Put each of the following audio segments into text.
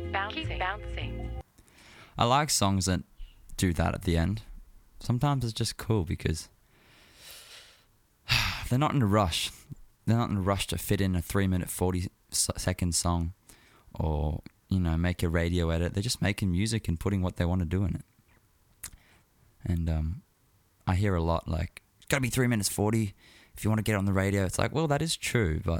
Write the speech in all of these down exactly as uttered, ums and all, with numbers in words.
Keep bouncing. Keep bouncing. I like songs that do that at the end. Sometimes it's just cool because they're not in a rush. They're not in a rush to fit in a three minute, forty second song or, you know, make a radio edit. They're just making music and putting what they want to do in it. And um, I hear a lot like, it's got to be three minutes forty if you want to get on the radio. It's like, well, that is true, but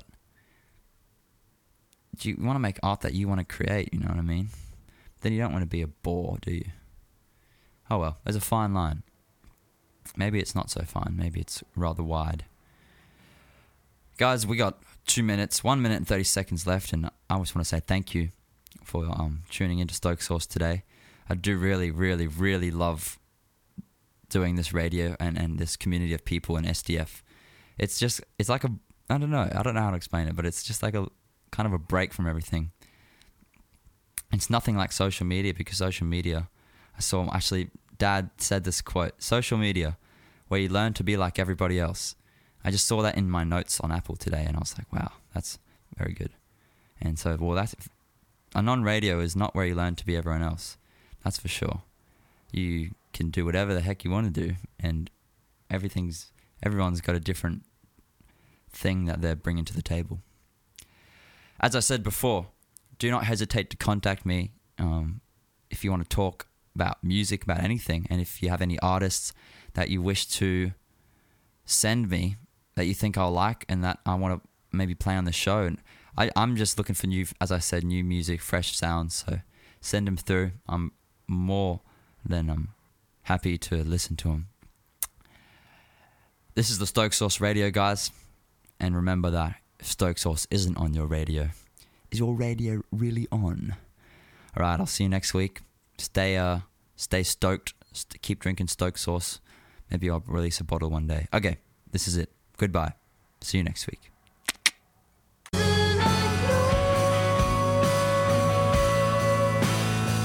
do you want to make art that you want to create, you know what I mean? Then you don't want to be a bore, do you? Oh well, there's a fine line. Maybe it's not so fine. Maybe it's rather wide. Guys, we got two minutes, one minute and thirty seconds left, and I just want to say thank you for um, tuning into Stoke Source today. I do really, really, really love doing this radio and, and this community of people in S D F. It's just, it's like a, I don't know, I don't know how to explain it, but it's just like a kind of a break from everything. It's nothing like social media, because social media, I saw actually, Dad said this quote, social media, where you learn to be like everybody else. I just saw that in my notes on Apple today, and I was like, wow, that's very good. And so, well, that's, a non-radio is not where you learn to be everyone else. That's for sure. You can do whatever the heck you want to do, and everything's, everyone's got a different thing that they're bringing to the table. As I said before, do not hesitate to contact me um, if you want to talk about music, about anything, and if you have any artists that you wish to send me that you think I'll like and that I want to maybe play on the show. And I, I'm just looking for new, as I said, new music, fresh sounds, so send them through. I'm more than um, happy to listen to them. This is the Stoke Source Radio, guys, and remember that if Stoke Source isn't on your radio, is your radio really on? All right, I'll see you next week. Stay uh, stay stoked. St- keep drinking Stoke Source. Maybe I'll release a bottle one day. Okay, this is it. Goodbye. See you next week.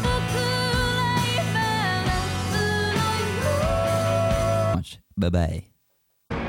Bye-bye.